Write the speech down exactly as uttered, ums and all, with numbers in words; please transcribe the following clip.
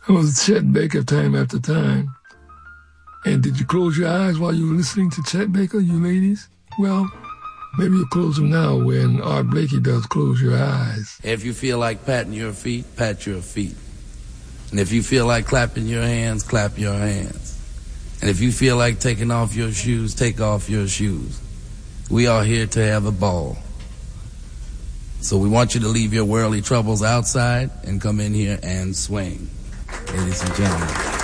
I was Chet Baker time after time. And did you close your eyes while you were listening to Chet Baker, you ladies? Well, maybe you'll close them now when Art Blakey does Close Your Eyes. If you feel like patting your feet, pat your feet. And if you feel like clapping your hands, clap your hands. And if you feel like taking off your shoes, take off your shoes. We are here to have a ball. So we want you to leave your worldly troubles outside and come in here and swing. Ladies and gentlemen.